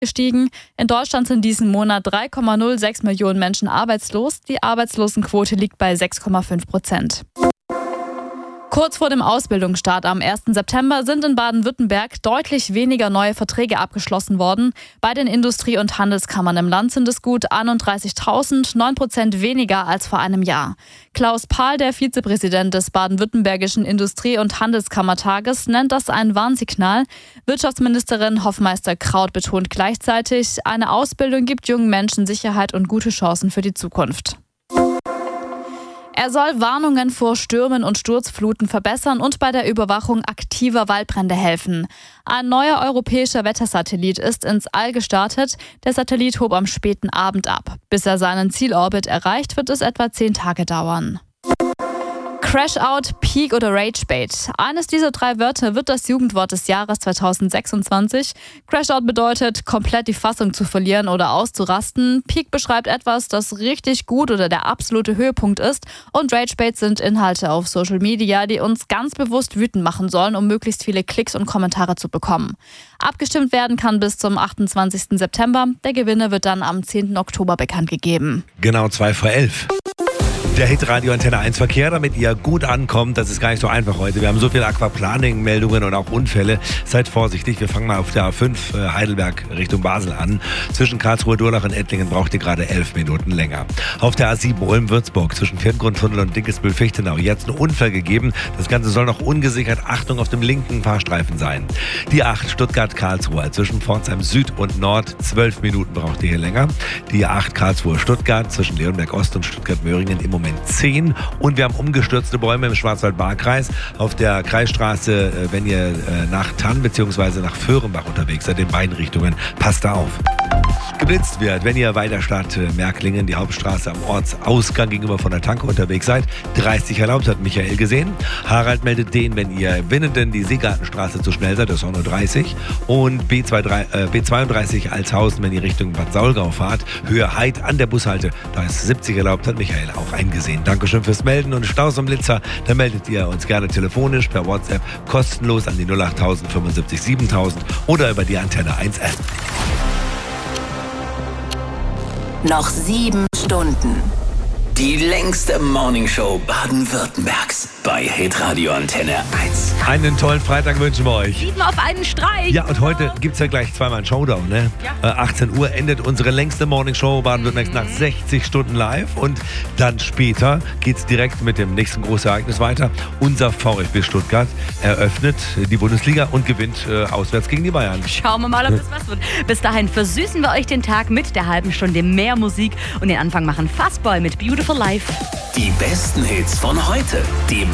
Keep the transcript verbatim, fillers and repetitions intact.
gestiegen. In Deutschland sind diesen Monat drei Komma null sechs Millionen Menschen arbeitslos. Die Arbeitslosenquote liegt bei sechs Komma fünf Prozent. Kurz vor dem Ausbildungsstart am ersten September sind in Baden-Württemberg deutlich weniger neue Verträge abgeschlossen worden. Bei den Industrie- und Handelskammern im Land sind es gut einunddreißigtausend, neun Prozent weniger als vor einem Jahr. Klaus Pahl, der Vizepräsident des baden-württembergischen Industrie- und Handelskammertages, nennt das ein Warnsignal. Wirtschaftsministerin Hoffmeister-Kraut betont gleichzeitig, eine Ausbildung gibt jungen Menschen Sicherheit und gute Chancen für die Zukunft. Er soll Warnungen vor Stürmen und Sturzfluten verbessern und bei der Überwachung aktiver Waldbrände helfen. Ein neuer europäischer Wettersatellit ist ins All gestartet. Der Satellit hob am späten Abend ab. Bis er seinen Zielorbit erreicht, wird es etwa zehn Tage dauern. Crashout, Peak oder Ragebait. Eines dieser drei Wörter wird das Jugendwort des Jahres zweitausendsechsundzwanzig. Crashout bedeutet, komplett die Fassung zu verlieren oder auszurasten. Peak beschreibt etwas, das richtig gut oder der absolute Höhepunkt ist. Und Ragebait sind Inhalte auf Social Media, die uns ganz bewusst wütend machen sollen, um möglichst viele Klicks und Kommentare zu bekommen. Abgestimmt werden kann bis zum achtundzwanzigsten September. Der Gewinner wird dann am zehnten Oktober bekannt gegeben. Genau, zwei vor elf. Der Hitradio Antenne eins Verkehr, damit ihr gut ankommt. Das ist gar nicht so einfach heute. Wir haben so viele Aquaplaning-Meldungen und auch Unfälle. Seid vorsichtig. Wir fangen mal auf der A fünf äh, Heidelberg Richtung Basel an. Zwischen Karlsruhe, Durlach und Ettlingen braucht ihr gerade elf Minuten länger. Auf der A sieben Ulm-Würzburg zwischen Firngrundtunnel und Dinkelsbühl-Fichtenau jetzt ein Unfall gegeben. Das Ganze soll noch ungesichert. Achtung auf dem linken Fahrstreifen sein. Die acht Stuttgart-Karlsruhe zwischen Pforzheim Süd und Nord. zwölf Minuten braucht ihr hier länger. Die acht Karlsruhe-Stuttgart zwischen Leonberg Ost und Stuttgart-Möhringen im Moment zehn. Und wir haben umgestürzte Bäume im Schwarzwald-Baar-Kreis. Auf der Kreisstraße, wenn ihr nach Tann bzw. nach Föhrenbach unterwegs seid, in beiden Richtungen, passt da auf. Geblitzt wird, wenn ihr weiter Stadt Märklingen, die Hauptstraße am Ortsausgang gegenüber von der Tanke unterwegs seid. dreißig erlaubt, hat Michael gesehen. Harald meldet den, wenn ihr Winnenden die Seegartenstraße zu schnell seid, das ist auch nur dreißig. Und B zweiunddreißig Altshausen, wenn ihr Richtung Bad Saulgau fahrt, Höhe Heid an der Bushalte, da ist siebzig erlaubt, hat Michael auch eingesehen. Dankeschön fürs Melden und Staus und Blitzer, da meldet ihr uns gerne telefonisch per WhatsApp kostenlos an die null achttausend fünfundsiebzig siebentausend oder über die Antenne eins App. Noch sieben Stunden. Die längste Morningshow Baden-Württembergs bei Hitradio Antenne eins. Einen tollen Freitag wünschen wir euch. Sieben auf einen Streich. Ja, und heute gibt es ja gleich zweimal einen Showdown, ne? Ja. Äh, achtzehn Uhr endet unsere längste Morningshow Baden-Württembergs mhm. nach sechzig Stunden live. Und dann später geht es direkt mit dem nächsten großen Ereignis weiter. Unser VfB Stuttgart eröffnet die Bundesliga und gewinnt äh, auswärts gegen die Bayern. Schauen wir mal, ob das was wird. Bis dahin versüßen wir euch den Tag mit der halben Stunde mehr Musik. Und den Anfang machen Fastball mit Beautiful Life. Die besten Hits von heute. Die